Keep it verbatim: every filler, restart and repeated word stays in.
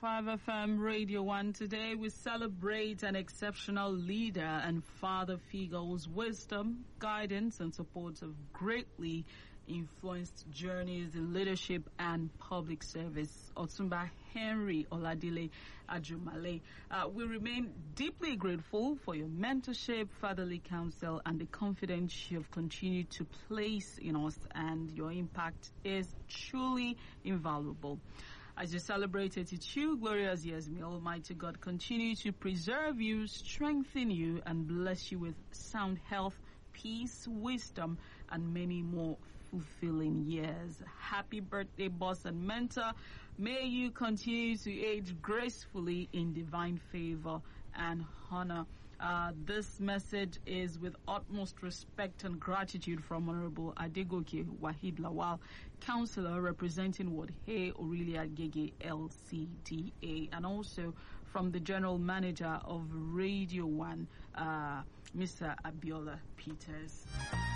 five F M Radio one. Today we celebrate an exceptional leader and father figure whose wisdom, guidance, and support have greatly influenced journeys in leadership and public service. Otumba Henry Oladile Ajumale. Uh, we remain deeply grateful for your mentorship, fatherly counsel, and the confidence you have continued to place in us, and your impact is truly invaluable. As you celebrate eighty-two glorious years, may Almighty God continue to preserve you, strengthen you, and bless you with sound health, peace, wisdom, and many more fulfilling years. Happy birthday, boss and mentor. May you continue to age gracefully in divine favor and honor. Uh, this message is with utmost respect and gratitude from Honorable Adegoke Wahid Lawal, Councillor representing Ward Hey Aurelia Gege L C D A, and also from the General Manager of Radio one, uh, Mister Abiola Peters.